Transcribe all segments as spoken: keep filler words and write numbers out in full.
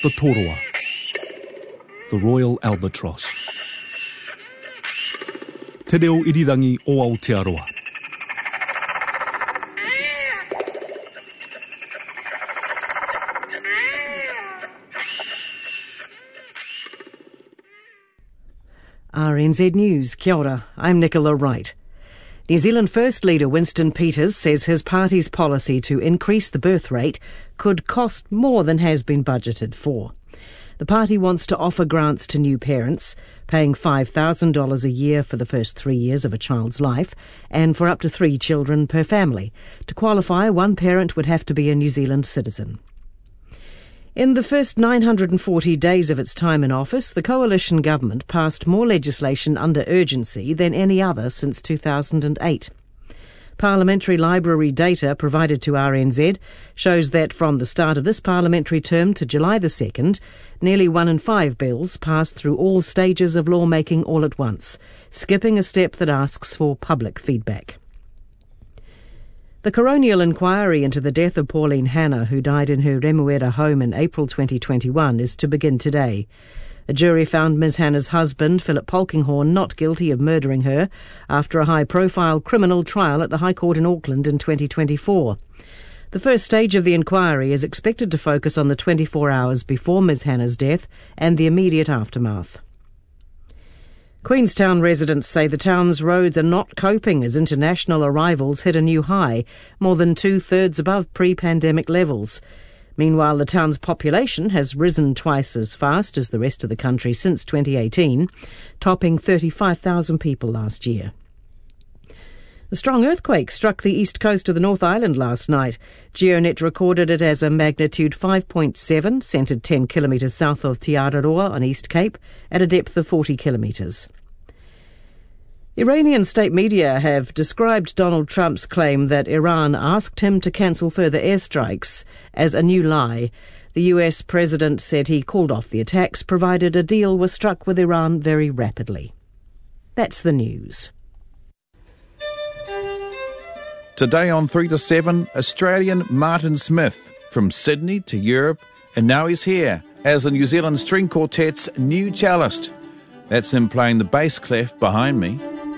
the Toroa, the Royal Albatross. Te reo irirangi o Aotearoa. R N Z News, kia ora, I'm Nicola Wright. New Zealand First Leader Winston Peters says his party's policy to increase the birth rate could cost more than has been budgeted for. The party wants to offer grants to new parents, paying five thousand dollars a year for the first three years of a child's life, and for up to three children per family. To qualify, one parent would have to be a New Zealand citizen. In the first nine hundred forty days of its time in office, the coalition government passed more legislation under urgency than any other since two thousand eight. Parliamentary Library data provided to R N Z shows that from the start of this parliamentary term to July the second, nearly one in five bills passed through all stages of lawmaking all at once, skipping a step that asks for public feedback. The coronial inquiry into the death of Pauline Hanna, who died in her Remuera home in April twenty twenty-one, is to begin today. A jury found Miz Hanna's husband, Philip Polkinghorne, not guilty of murdering her after a high-profile criminal trial at the High Court in Auckland in twenty twenty-four. The first stage of the inquiry is expected to focus on the twenty-four hours before Miz Hanna's death and the immediate aftermath. Queenstown residents say the town's roads are not coping as international arrivals hit a new high, more than two-thirds above pre-pandemic levels. Meanwhile, the town's population has risen twice as fast as the rest of the country since twenty eighteen, topping thirty-five thousand people last year. A strong earthquake struck the east coast of the North Island last night. GeoNet recorded it as a magnitude five point seven, centred ten kilometres south of Te Araroa on East Cape, at a depth of forty kilometres. Iranian state media have described Donald Trump's claim that Iran asked him to cancel further airstrikes as a new lie. The U S president said he called off the attacks provided a deal was struck with Iran very rapidly. That's the news. Today on three to seven, Australian Martin Smith, from Sydney to Europe, and now he's here as the New Zealand String Quartet's new cellist. That's him playing the bass clef behind me.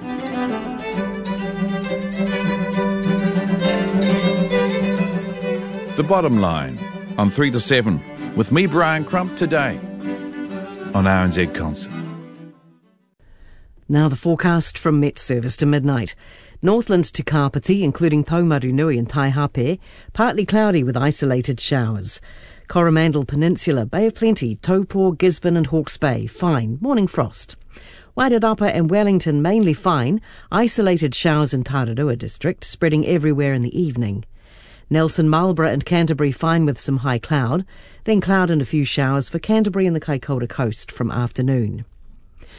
The Bottom Line on three to seven, with me, Brian Crump, today on R N Z Concert. Now the forecast from Met Service to midnight. Northland to Kapiti, including Taumarunui and Taihape, partly cloudy with isolated showers. Coromandel Peninsula, Bay of Plenty, Taupo, Gisborne and Hawke's Bay, fine, morning frost. Wairarapa and Wellington, mainly fine, isolated showers in Tararua district, spreading everywhere in the evening. Nelson, Marlborough and Canterbury, fine with some high cloud, then cloud and a few showers for Canterbury and the Kaikoura coast from afternoon.